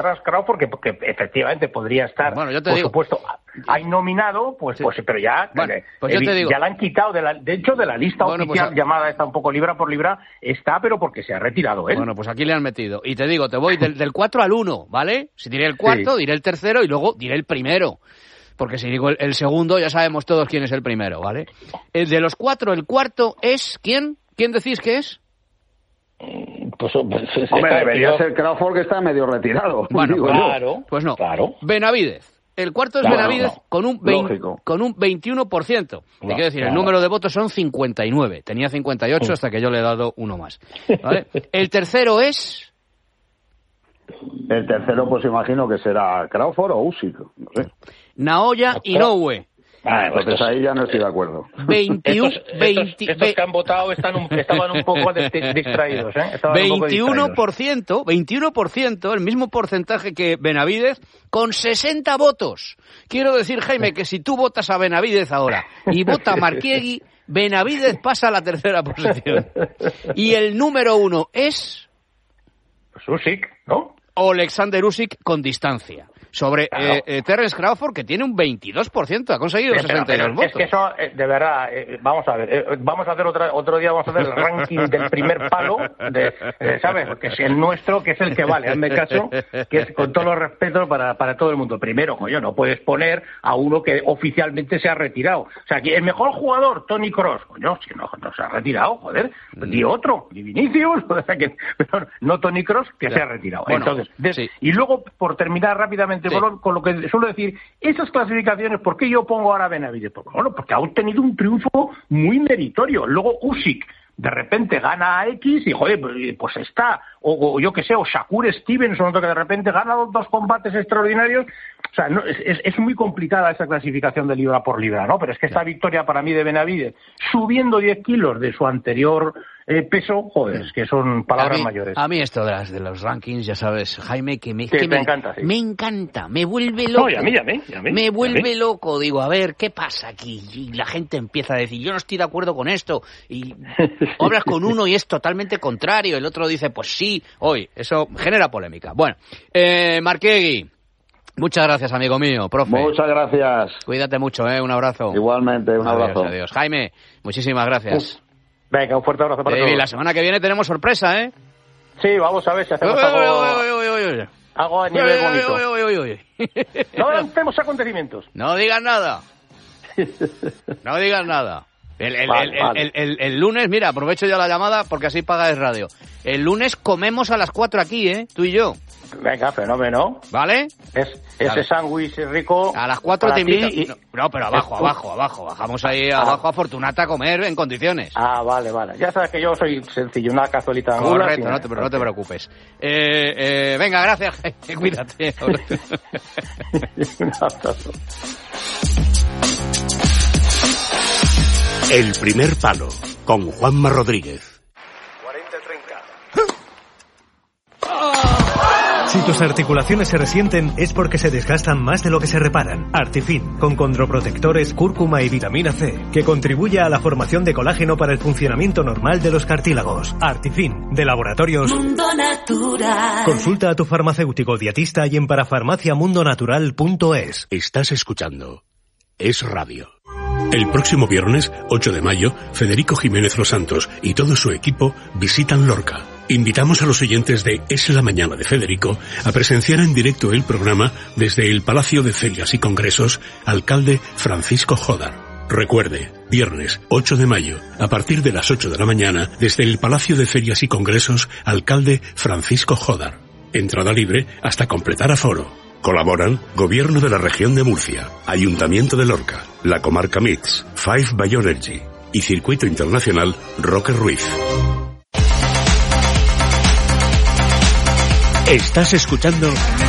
Crawford, que efectivamente podría estar, bueno, yo te por digo, supuesto, hay nominado, pues pero ya, bueno, pues yo te digo, ya la han quitado de hecho de la lista oficial, pues, llamada está un poco libra por libra, está, pero porque se ha retirado él. Bueno, pues aquí le han metido. Y te digo, te voy del 4 al 1, ¿vale? Si diré el cuarto, diré el tercero y luego diré el primero. Porque si digo el segundo, ya sabemos todos quién es el primero, ¿vale? El de los 4, el cuarto es, ¿quién? ¿Quién decís que es? Pues hombre, debería ser Crawford, que está medio retirado. Bueno, claro. Pues no. Claro. Benavidez. El cuarto es Benavidez con un 21%. Te quiero decir, el número de votos son 59. Tenía 58 hasta que yo le he dado uno más. ¿Vale? El tercero es... El tercero, pues imagino que será Crawford o Usyk, no sé. Naoya Inoue. Entonces ahí ya no estoy de acuerdo. 21, estos que han votado estaban un poco distraídos, ¿eh? 21%, el mismo porcentaje que Benavidez, con 60 votos. Quiero decir, Jaime, que si tú votas a Benavidez ahora y vota a Markiegi, Benavidez pasa a la tercera posición. Y el número 1 es... Pues Usyk, ¿no? Alexander Usyk con distancia. Sobre Terence Crawford, que tiene un 22%, ha conseguido 62 votos. Es que eso, de verdad, vamos a ver, vamos a hacer otro día, vamos a hacer el ranking del primer palo, ¿sabes? Que es el nuestro, que es el que vale, hazme caso, que es con todos los respetos para todo el mundo. Primero, coño, no puedes poner a uno que oficialmente se ha retirado. O sea, que el mejor jugador, Toni Kroos, coño, si no se ha retirado, joder, di otro, di Vinicius, o sea, que, no Toni Kroos, que se ha retirado. Bueno, entonces, y luego, por terminar rápidamente, con lo que suelo decir, esas clasificaciones, ¿por qué yo pongo ahora a Benavidez? Porque ha obtenido un triunfo muy meritorio. Luego Usyk de repente gana a X y, joder, pues está, o yo que sé, o Shakur Stevenson, otro que de repente gana dos combates extraordinarios. O sea, no, es muy complicada esa clasificación de libra por libra, ¿no? Pero es que esta victoria para mí de Benavidez, subiendo 10 kilos de su anterior peso, joder, es que son palabras mayores. A mí esto de los rankings, ya sabes, Jaime, que me encanta, sí. Me encanta, me vuelve loco. No, y a mí. Me vuelve loco, digo, a ver, ¿qué pasa aquí? Y la gente empieza a decir, yo no estoy de acuerdo con esto. Y hablas con uno y es totalmente contrario. El otro dice, pues sí, hoy, eso genera polémica. Bueno, Markiegi. Muchas gracias, amigo mío, profe. Muchas gracias. Cuídate mucho, un abrazo. Igualmente, un abrazo. Adiós. Jaime, muchísimas gracias. Venga, un fuerte abrazo para todos. Y la semana que viene tenemos sorpresa, ¿eh? Sí, vamos a ver si hacemos algo a nivel bonito. No adelantemos acontecimientos. No digas nada. No digas nada. El lunes, mira, aprovecho ya la llamada porque así paga radio. El lunes comemos a las 4 aquí, tú y yo. Venga, fenómeno. ¿Vale? Ese sándwich rico. A las 4 te invito. No, pero abajo. Bajamos ahí abajo a Fortunata a comer en condiciones. Vale. Ya sabes que yo soy sencillo, una cazuelita de angulas. Correcto, no te preocupes. Venga, gracias. Cuídate. Un abrazo. El primer palo, con Juanma Rodríguez. 40-30. Si tus articulaciones se resienten es porque se desgastan más de lo que se reparan. Artifin, con condroprotectores, cúrcuma y vitamina C, que contribuye a la formación de colágeno para el funcionamiento normal de los cartílagos. Artifin, de Laboratorios Mundo Natural. Consulta a tu farmacéutico dietista y en parafarmaciamundonatural.es. Estás escuchando Es Radio. El próximo viernes, 8 de mayo, Federico Jiménez Los Santos y todo su equipo visitan Lorca. Invitamos a los oyentes de Es la Mañana de Federico a presenciar en directo el programa desde el Palacio de Ferias y Congresos, alcalde Francisco Jodar. Recuerde, viernes 8 de mayo, a partir de las 8 de la mañana, desde el Palacio de Ferias y Congresos, alcalde Francisco Jodar. Entrada libre hasta completar aforo. Colaboran Gobierno de la Región de Murcia, Ayuntamiento de Lorca, la Comarca Mix, Five Bioenergy y Circuito Internacional Roque Ruiz. Estás escuchando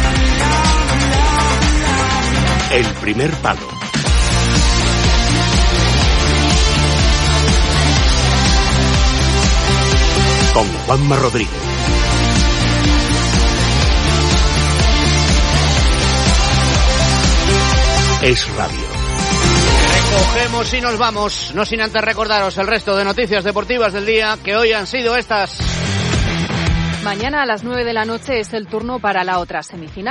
El Primer Palo. Con Juanma Rodríguez. Es Radio. Recogemos y nos vamos, no sin antes recordaros el resto de noticias deportivas del día, que hoy han sido estas. Mañana a las 9 de la noche es el turno para la otra semifinal.